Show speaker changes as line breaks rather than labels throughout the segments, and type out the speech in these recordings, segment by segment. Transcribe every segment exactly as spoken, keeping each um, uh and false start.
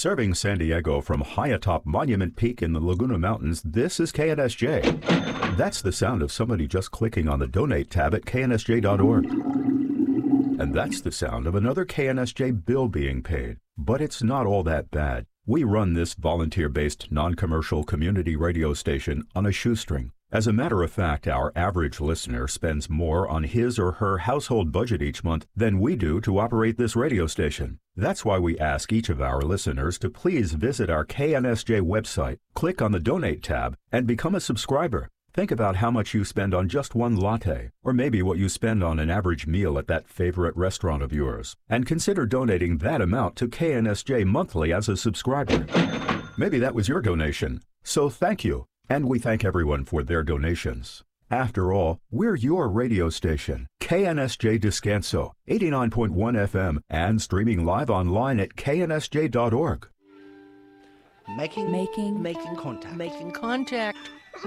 Serving San Diego from high atop Monument Peak in the Laguna Mountains, this is K N S J. That's the sound of somebody just clicking on the Donate tab at K N S J dot org. And that's the sound of another K N S J bill being paid. But it's not all that bad. We run this volunteer-based, non-commercial community radio station on a shoestring. As a matter of fact, our average listener spends more on his or her household budget each month than we do to operate this radio station. That's why we ask each of our listeners to please visit our K N S J website, click on the Donate tab, and become a subscriber. Think about how much you spend on just one latte, or maybe what you spend on an average meal at that favorite restaurant of yours, and consider donating that amount to K N S J monthly as a subscriber. Maybe that was your donation, so thank you. And we thank everyone for their donations. After all, we're your radio station, K N S J Descanso, eighty-nine point one F M, and streaming live online at K N S J dot org.
Making,
making,
making contact.
Making contact.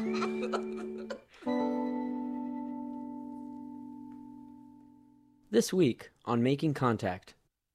This week on Making Contact.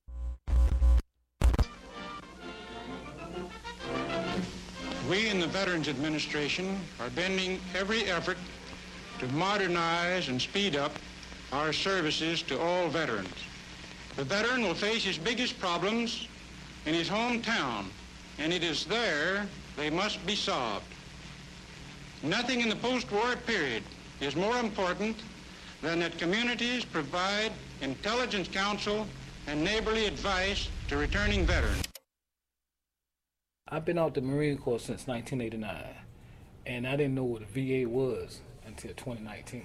We in the Veterans Administration are bending every effort to modernize and speed up our services to all veterans. The veteran will face his biggest problems in his hometown, and it is there they must be solved. Nothing in the post-war period is more important than that communities provide intelligence counsel and neighborly advice to returning veterans.
I've been out the Marine Corps since nineteen eighty-nine, and I didn't know what a V A was until twenty nineteen.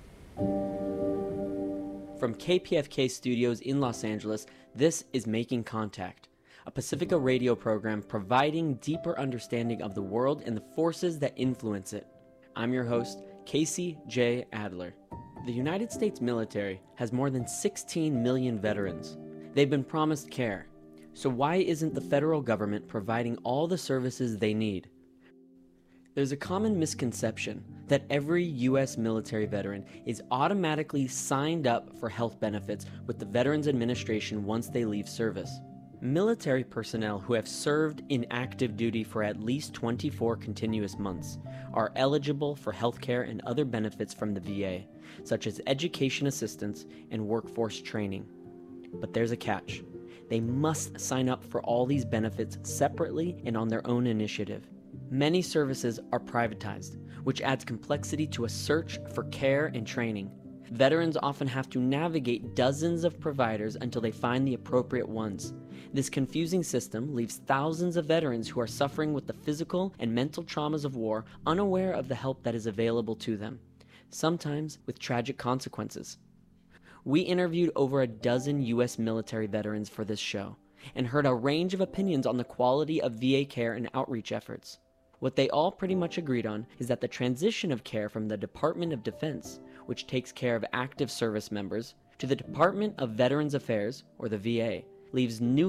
From K P F K Studios in Los Angeles, this is Making Contact, a Pacifica radio program providing deeper understanding of the world and the forces that influence it. I'm your host, Casey J. Adler. The United States military has more than sixteen million veterans. They've been promised care. So why isn't the federal government providing all the services they need? There's a common misconception that every U S military veteran is automatically signed up for health benefits with the Veterans Administration once they leave service. Military personnel who have served in active duty for at least twenty-four continuous months are eligible for health care and other benefits from the V A, such as education assistance and workforce training. But there's a catch. They must sign up for all these benefits separately and on their own initiative. Many services are privatized, which adds complexity to a search for care and training. Veterans often have to navigate dozens of providers until they find the appropriate ones. This confusing system leaves thousands of veterans who are suffering with the physical and mental traumas of war unaware of the help that is available to them, sometimes with tragic consequences. We interviewed over a dozen U S military veterans for this show and heard a range of opinions on the quality of V A care and outreach efforts. What they all pretty much agreed on is that the transition of care from the Department of Defense, which takes care of active service members, to the Department of Veterans Affairs, or the V A, leaves new